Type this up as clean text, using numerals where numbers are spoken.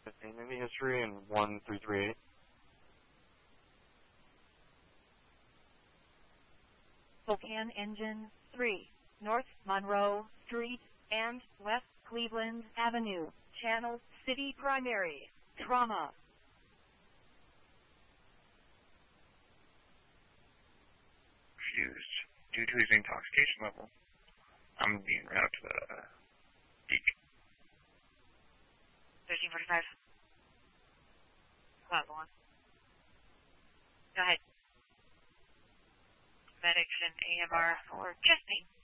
15 in the history and 1338. Spokane Engine 3, North Monroe Street and West Cleveland Avenue, Channel City Primary, Trauma. Refused. Due to his intoxication level, I'm being routed to the peak. 1345. Class 1. Go ahead. Medics and AMR for testing.